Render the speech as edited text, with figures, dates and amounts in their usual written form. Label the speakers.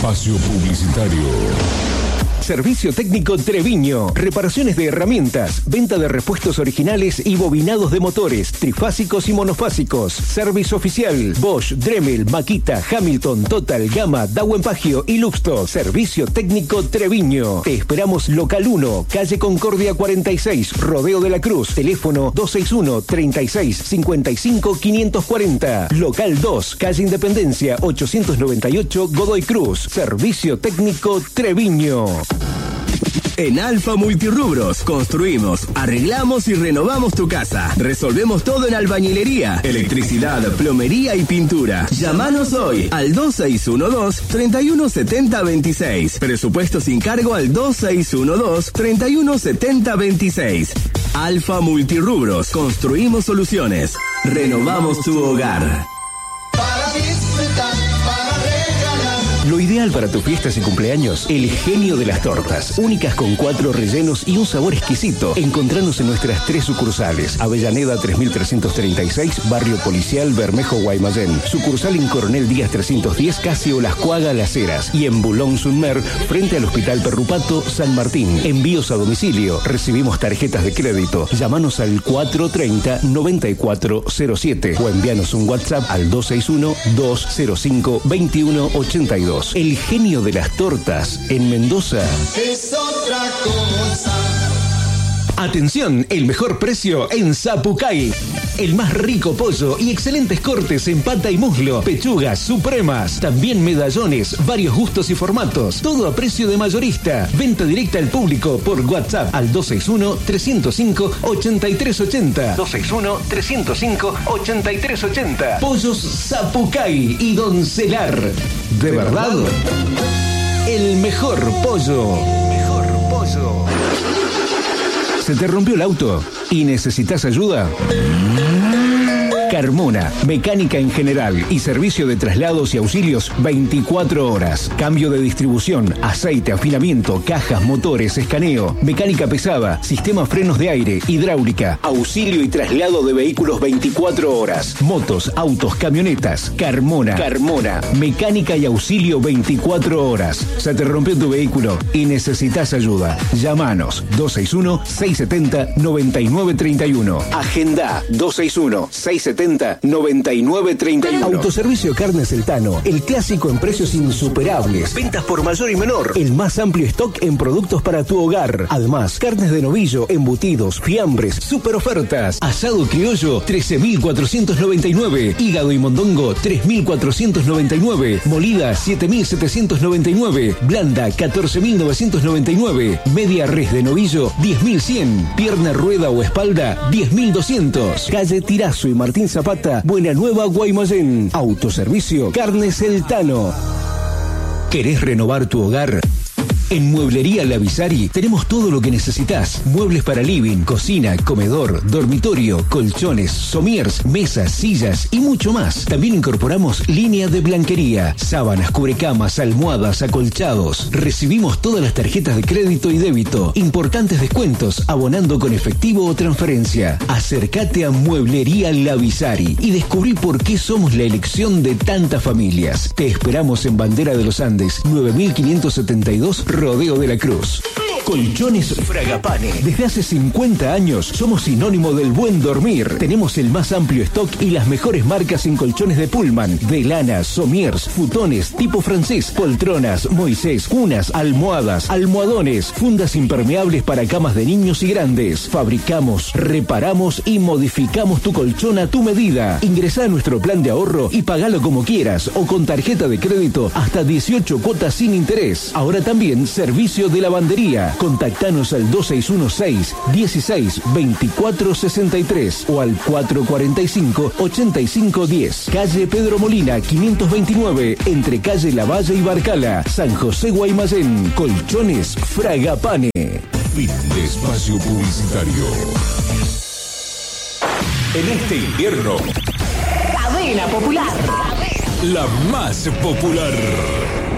Speaker 1: espacio publicitario.
Speaker 2: Servicio técnico Treviño. Reparaciones de herramientas, venta de repuestos originales y bobinados de motores, trifásicos y monofásicos. Servicio oficial Bosch, Dremel, Makita, Hamilton, Total, Gama, Dauenpagio y Luxto. Servicio técnico Treviño. Te esperamos local 1, calle Concordia 46, Rodeo de la Cruz. Teléfono 261 36 55 540. Local 2, calle Independencia 898, Godoy Cruz. Servicio técnico Treviño.
Speaker 3: En Alfa Multirrubros construimos, arreglamos y renovamos tu casa. Resolvemos todo en albañilería, electricidad, plomería y pintura. Llámanos hoy al 2612-317026. Presupuesto sin cargo al 2612-317026. Alfa Multirrubros, construimos soluciones. Renovamos tu hogar.
Speaker 4: Para disfrutar, para regalar.
Speaker 2: Lo ideal para tus fiestas y cumpleaños, el genio de las tortas. Únicas con 4 rellenos y un sabor exquisito. Encontranos en nuestras 3 sucursales. Avellaneda 3336, Barrio Policial, Bermejo, Guaymallén. Sucursal en Coronel Díaz 310, casi Olascuaga, Las Heras. Y en Boulogne-sur-Mer, frente al Hospital Perrupato, San Martín. Envíos a domicilio. Recibimos tarjetas de crédito. Llámanos al 430-9407 o envíanos un WhatsApp al 261-205-2182. El genio de las tortas en Mendoza.
Speaker 4: Es otra cosa.
Speaker 2: Atención, el mejor precio en Zapucay. El más rico pollo y excelentes cortes en pata y muslo, pechugas supremas, también medallones, varios gustos y formatos, todo a precio de mayorista. Venta directa al público por WhatsApp al 261-305-8380. 261-305-8380. Pollos Zapucay y Doncelar. ¿De verdad? El mejor pollo. Mejor pollo. ¿Se te rompió el auto y necesitas ayuda? Carmona, mecánica en general y servicio de traslados y auxilios 24 horas. Cambio de distribución, aceite, afinamiento, cajas, motores, escaneo, mecánica pesada, sistema frenos de aire, hidráulica, auxilio y traslado de vehículos 24 horas. Motos, autos, camionetas. Carmona, mecánica y auxilio 24 horas. Se te rompió tu vehículo y necesitas ayuda. Llámanos 261-670-9931. Agenda 261-670-9931. Autoservicio Carnes El Tano, el clásico en precios insuperables. Ventas por mayor y menor. El más amplio stock en productos para tu hogar. Además, carnes de novillo, embutidos, fiambres, super ofertas. Asado criollo, 13.499. Hígado y mondongo, 3.499. Molida, 7.799. Blanda, 14.999. Media res de novillo, 10.100. Pierna, rueda o espalda, 10.200. Calle Tirazo y Martín Zapata, Buena Nueva, Guaymallén. Autoservicio Carnes El Tano. ¿Querés renovar tu hogar? En Mueblería La Visari tenemos todo lo que necesitas. Muebles para living, cocina, comedor, dormitorio, colchones, somiers, mesas, sillas y mucho más. También incorporamos línea de blanquería, sábanas, cubrecamas, almohadas, acolchados. Recibimos todas las tarjetas de crédito y débito. Importantes descuentos, abonando con efectivo o transferencia. Acércate a Mueblería La Visari y descubrí por qué somos la elección de tantas familias. Te esperamos en Bandera de los Andes, 9572, Rodeo de la Cruz. Colchones Fragapane. Desde hace 50 años somos sinónimo del buen dormir. Tenemos el más amplio stock y las mejores marcas en colchones de Pullman, de lana, somiers, futones, tipo francés, poltronas, Moisés, cunas, almohadas, almohadones, fundas impermeables para camas de niños y grandes. Fabricamos, reparamos y modificamos tu colchón a tu medida. Ingresá a nuestro plan de ahorro y pagalo como quieras o con tarjeta de crédito hasta 18 cuotas sin interés. Ahora también servicio de lavandería. Contactanos al 2616-16-2463 o al 445-8510. Calle Pedro Molina, 529, entre calle Lavalle y Barcala, San José, Guaymallén. Colchones Fragapane.
Speaker 1: Fin de espacio publicitario.
Speaker 5: En este invierno,
Speaker 6: Cadena Popular.
Speaker 5: la más popular.